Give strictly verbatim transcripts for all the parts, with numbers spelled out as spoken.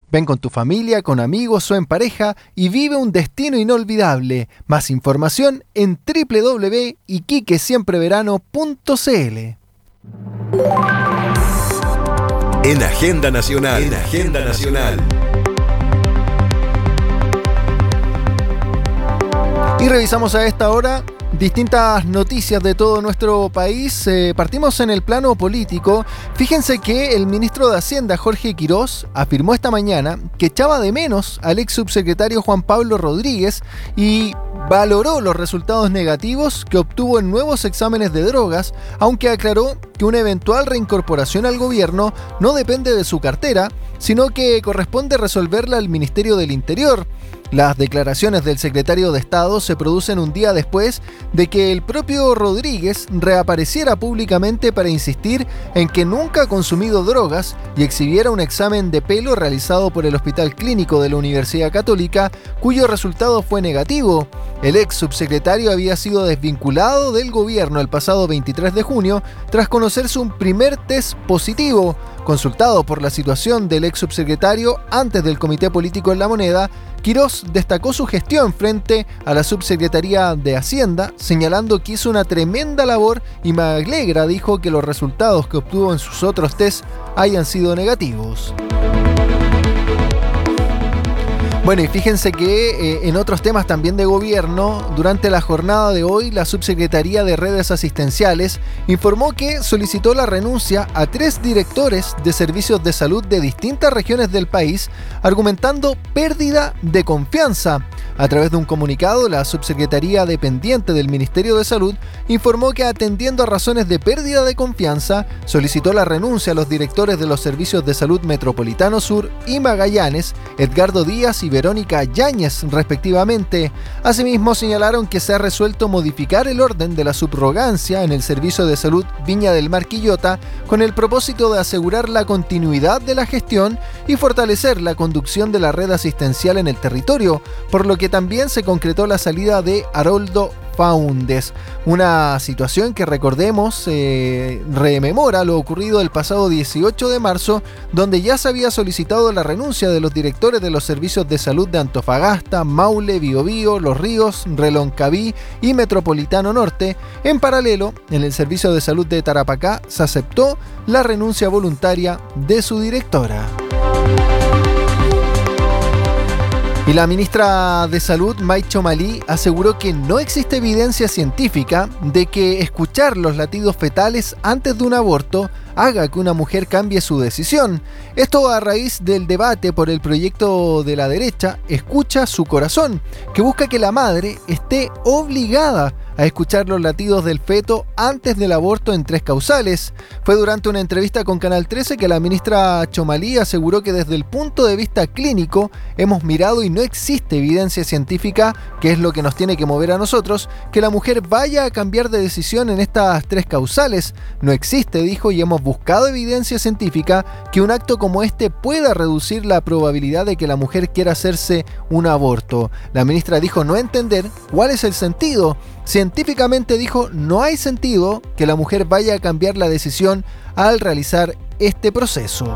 Ven con tu familia, con amigos o en pareja y vive un destino inolvidable. Más información en doble u doble u doble u punto iquique siempre verano punto c l. En Agenda Nacional. En Agenda Nacional. Y revisamos a esta hora distintas noticias de todo nuestro país. Eh, partimos en el plano político. Fíjense que el ministro de Hacienda, Jorge Quirós, afirmó esta mañana que echaba de menos al ex subsecretario Juan Pablo Rodríguez y valoró los resultados negativos que obtuvo en nuevos exámenes de drogas, aunque aclaró que una eventual reincorporación al gobierno no depende de su cartera, sino que corresponde resolverla al Ministerio del Interior. Las declaraciones del secretario de Estado se producen un día después de que el propio Rodríguez reapareciera públicamente para insistir en que nunca ha consumido drogas y exhibiera un examen de pelo realizado por el Hospital Clínico de la Universidad Católica, cuyo resultado fue negativo. El ex subsecretario había sido desvinculado del gobierno el pasado veintitrés de junio tras conocerse un primer test positivo. Consultado por la situación del ex subsecretario antes del Comité Político en La Moneda, Quirós destacó su gestión frente a la Subsecretaría de Hacienda, señalando que hizo una tremenda labor y me alegra, dijo, que los resultados que obtuvo en sus otros test hayan sido negativos. Bueno, y fíjense que eh, en otros temas también de gobierno, durante la jornada de hoy, la Subsecretaría de Redes Asistenciales informó que solicitó la renuncia a tres directores de servicios de salud de distintas regiones del país, argumentando pérdida de confianza. A través de un comunicado, la Subsecretaría dependiente del Ministerio de Salud informó que, atendiendo a razones de pérdida de confianza, solicitó la renuncia a los directores de los servicios de salud Metropolitano Sur y Magallanes, Edgardo Díaz y Verónica Yáñez, respectivamente. Asimismo, señalaron que se ha resuelto modificar el orden de la subrogancia en el Servicio de Salud Viña del Mar Quillota con el propósito de asegurar la continuidad de la gestión y fortalecer la conducción de la red asistencial en el territorio, por lo que también se concretó la salida de Haroldo Faúndez, una situación que, recordemos, eh, rememora lo ocurrido el pasado dieciocho de marzo, donde ya se había solicitado la renuncia de los directores de los servicios de salud de Antofagasta, Maule, Biobío, Los Ríos, Reloncaví y Metropolitano Norte. En paralelo, en el servicio de salud de Tarapacá se aceptó la renuncia voluntaria de su directora. Y la ministra de Salud, May Chomalí, aseguró que no existe evidencia científica de que escuchar los latidos fetales antes de un aborto haga que una mujer cambie su decisión. Esto a raíz del debate por el proyecto de la derecha Escucha su corazón, que busca que la madre esté obligada a escuchar los latidos del feto antes del aborto en tres causales. Fue durante una entrevista con Canal trece que la ministra Chomalí aseguró que desde el punto de vista clínico hemos mirado y no existe evidencia científica, que es lo que nos tiene que mover a nosotros, que la mujer vaya a cambiar de decisión en estas tres causales. No existe, dijo, y hemos buscado evidencia científica que un acto como este pueda reducir la probabilidad de que la mujer quiera hacerse un aborto. La ministra dijo no entender cuál es el sentido. Científicamente, dijo, no hay sentido que la mujer vaya a cambiar la decisión al realizar este proceso.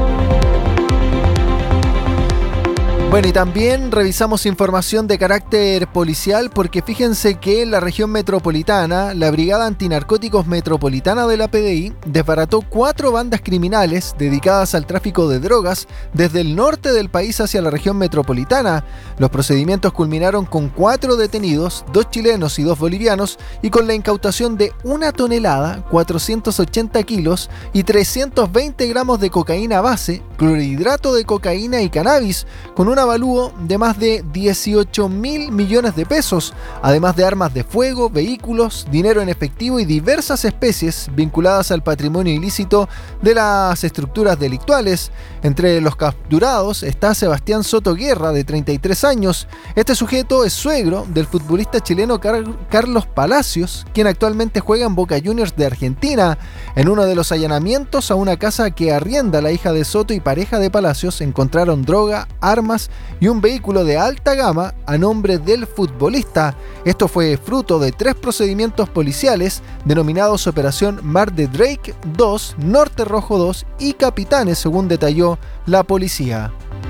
Bueno, y también revisamos información de carácter policial porque fíjense que en la región metropolitana, la Brigada Antinarcóticos Metropolitana de la P D I desbarató cuatro bandas criminales dedicadas al tráfico de drogas desde el norte del país hacia la región metropolitana. Los procedimientos culminaron con cuatro detenidos, dos chilenos y dos bolivianos, y con la incautación de una tonelada, cuatrocientos ochenta kilos y trescientos veinte gramos de cocaína base, clorhidrato de cocaína y cannabis, con una avalúo de más de dieciocho mil millones de pesos, además de armas de fuego, vehículos, dinero en efectivo y diversas especies vinculadas al patrimonio ilícito de las estructuras delictuales. Entre los capturados está Sebastián Soto Guerra, de treinta y tres años. Este sujeto es suegro del futbolista chileno Car- Carlos Palacios, quien actualmente juega en Boca Juniors de Argentina. En uno de los allanamientos a una casa que arrienda la hija de Soto y pareja de Palacios, encontraron droga, armas y un vehículo de alta gama a nombre del futbolista. Esto fue fruto de tres procedimientos policiales denominados Operación Mar de Drake dos, Norte Rojo dos y Capitanes, según detalló la policía.